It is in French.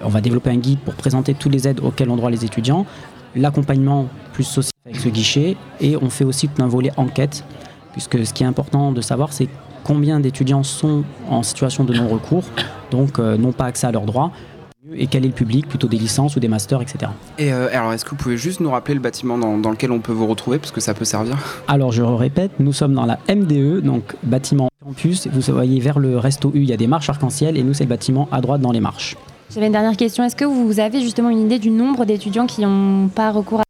On va développer un guide pour présenter toutes les aides auxquelles ont droit les étudiants, l'accompagnement plus social avec ce guichet, et on fait aussi tout un volet enquête, puisque ce qui est important de savoir, c'est combien d'étudiants sont en situation de non-recours, donc n'ont pas accès à leurs droits, et quel est le public, plutôt des licences ou des masters, etc. Et alors, est-ce que vous pouvez juste nous rappeler le bâtiment dans lequel on peut vous retrouver, parce que ça peut servir? Alors, je répète, nous sommes dans la MDE, donc bâtiment campus. Vous voyez vers le Resto U, il y a des marches arc-en-ciel, et nous, c'est le bâtiment à droite dans les marches. J'avais une dernière question. Est-ce que vous avez justement une idée du nombre d'étudiants qui n'ont pas recours